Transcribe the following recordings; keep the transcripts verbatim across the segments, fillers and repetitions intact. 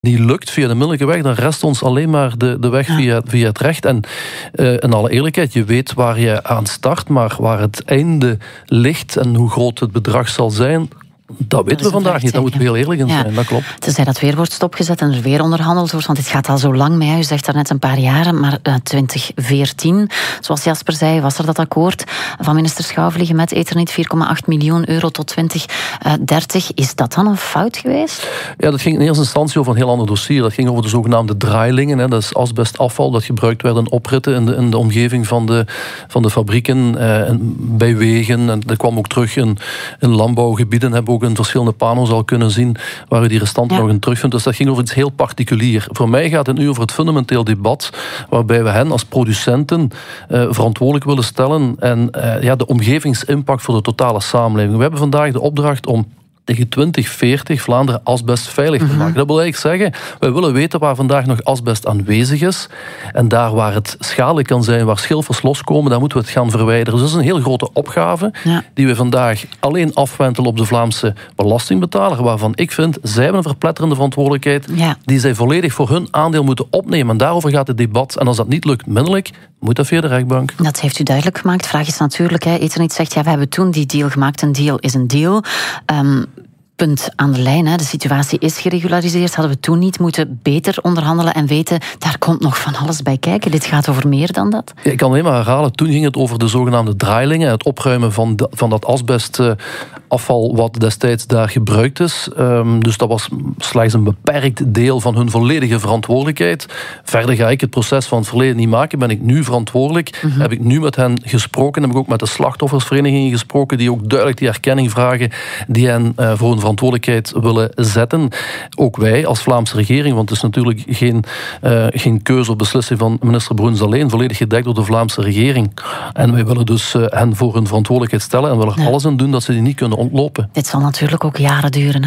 niet lukt via de middellijke weg, dan rest ons alleen maar de, de weg ja. via, via het recht. En uh, in alle eerlijkheid, je weet waar je aan start, maar waar het einde ligt en hoe groot het bedrag zal zijn, dat weten we vandaag niet. Daar moeten we heel eerlijk in zijn. Ja. Dat klopt. Tenzij dat weer wordt stopgezet en er weer onderhandeld wordt, want dit gaat al zo lang mee. U zegt daarnet een paar jaren, maar uh, twintig veertien, zoals Jasper zei, was er dat akkoord van minister Schouwvliegen met Eternit, vier komma acht miljoen euro tot twintig dertig. Is dat dan een fout geweest? Ja, dat ging in eerste instantie over een heel ander dossier. Dat ging over de zogenaamde draailingen. Hè. Dat is asbestafval dat gebruikt werd in opritten in de, in de omgeving van de, van de fabrieken, eh, en bij wegen. En dat kwam ook terug in, in landbouwgebieden. Hebben ook in verschillende pano's al kunnen zien waar u die restanten ja. nog in terugvindt. Dus dat ging over iets heel particulier. Voor mij gaat het nu over het fundamenteel debat waarbij we hen als producenten uh, verantwoordelijk willen stellen en uh, ja, de omgevingsimpact voor de totale samenleving. We hebben vandaag de opdracht om tegen twintig veertig Vlaanderen asbestveilig te maken. Mm-hmm. Dat wil eigenlijk zeggen, wij willen weten waar vandaag nog asbest aanwezig is. En daar waar het schadelijk kan zijn, waar schilfers loskomen, daar moeten we het gaan verwijderen. Dus dat is een heel grote opgave ja. die we vandaag alleen afwentelen op de Vlaamse belastingbetaler, waarvan ik vind, zij hebben een verpletterende verantwoordelijkheid ja. die zij volledig voor hun aandeel moeten opnemen. En daarover gaat het debat. En als dat niet lukt middelijk, moet dat via de rechtbank. Dat heeft u duidelijk gemaakt. Vraag is natuurlijk, hè, Eternit zegt, ja, we hebben toen die deal gemaakt. Een deal is een deal. Um, punt aan de lijn, hè. De situatie is geregulariseerd. Hadden we toen niet moeten beter onderhandelen en weten, daar komt nog van alles bij kijken. Dit gaat over meer dan dat. Ja, ik kan alleen maar herhalen, toen ging het over de zogenaamde draailingen, het opruimen van, de, van dat asbestafval wat destijds daar gebruikt is. Um, dus dat was slechts een beperkt deel van hun volledige verantwoordelijkheid. Verder ga ik het proces van het verleden niet maken. Ben ik nu verantwoordelijk? Mm-hmm. Heb ik nu met hen gesproken? Heb ik ook met de slachtoffersverenigingen gesproken die ook duidelijk die erkenning vragen die hen uh, voor een verantwoordelijkheid willen zetten. Ook wij als Vlaamse regering, want het is natuurlijk geen, uh, geen keuze of beslissing van minister Bruins alleen, volledig gedekt door de Vlaamse regering. En wij willen dus uh, hen voor hun verantwoordelijkheid stellen en willen er ja. alles aan doen dat ze die niet kunnen ontlopen. Dit zal natuurlijk ook jaren duren, hè?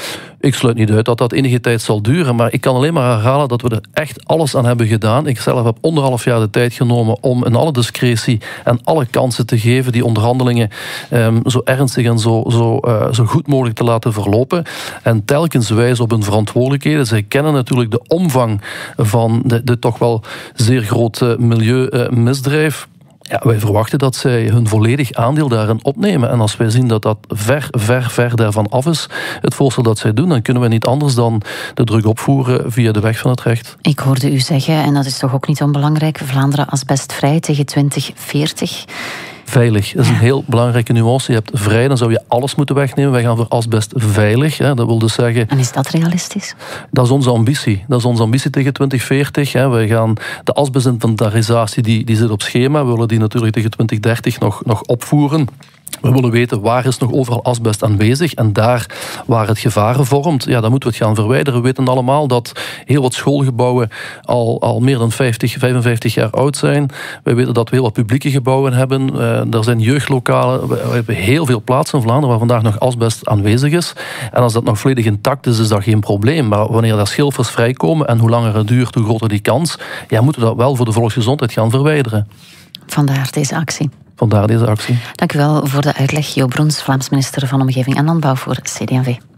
Ik sluit niet uit dat dat enige tijd zal duren, maar ik kan alleen maar herhalen dat we er echt alles aan hebben gedaan. Ik zelf heb anderhalf jaar de tijd genomen om in alle discretie en alle kansen te geven die onderhandelingen um, zo ernstig en zo, zo, uh, zo goed mogelijk te laten verlopen. En telkens wijzen op hun verantwoordelijkheden. Zij kennen natuurlijk de omvang van de, de toch wel zeer grote milieumisdrijf. Ja, wij verwachten dat zij hun volledig aandeel daarin opnemen. En als wij zien dat dat ver, ver, ver daarvan af is, het voorstel dat zij doen, dan kunnen we niet anders dan de druk opvoeren via de weg van het recht. Ik hoorde u zeggen, en dat is toch ook niet onbelangrijk, Vlaanderen asbestvrij tegen twintig veertig. Veilig. Dat is een heel belangrijke nuance. Je hebt vrij, dan zou je alles moeten wegnemen. Wij gaan voor asbest veilig. Hè. Dat wil dus zeggen... En is dat realistisch? Dat is onze ambitie. Dat is onze ambitie tegen twintig veertig. Hè. Wij gaan de asbestinventarisatie, die, die zit op schema. We willen die natuurlijk tegen twintig dertig nog, nog opvoeren. We willen weten waar is nog overal asbest aanwezig en daar waar het gevaren vormt, ja, dan moeten we het gaan verwijderen. We weten allemaal dat heel wat schoolgebouwen al, al meer dan vijftig, vijfenvijftig jaar oud zijn. We weten dat we heel wat publieke gebouwen hebben. Uh, er zijn jeugdlokalen. We, we hebben heel veel plaatsen in Vlaanderen waar vandaag nog asbest aanwezig is. En als dat nog volledig intact is, is dat geen probleem. Maar wanneer daar schilfers vrijkomen en hoe langer het duurt, hoe groter die kans, ja, moeten we dat wel voor de volksgezondheid gaan verwijderen. Vandaar deze actie. Vandaar deze actie. Dank u wel voor de uitleg. Jo Bruins, Vlaams minister van Omgeving en Landbouw voor C D en V.